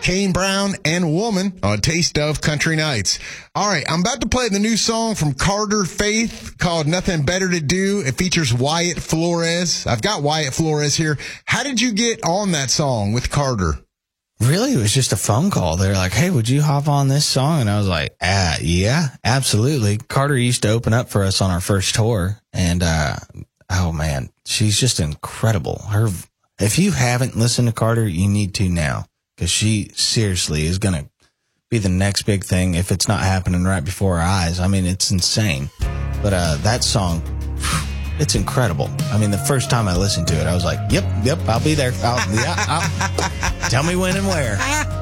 Kane Brown and Woman on Taste of Country Nights. All right, I'm about to play the new song from Carter Faith called Nothing Better to Do. It features Wyatt Flores. I've got Wyatt Flores here. How did you get on that song with Carter? Really, it was just a phone call. They're like, hey, would you hop on this song? And I was like, yeah, absolutely. Carter used to open up for us on our first tour. And, oh man, she's just incredible. If you haven't listened to Carter, you need to now, because she seriously is going to be the next big thing if it's not happening right before our eyes. I mean, it's insane. But, that song, it's incredible. I mean, the first time I listened to it, I was like, yep, I'll be there. Tell me when and where.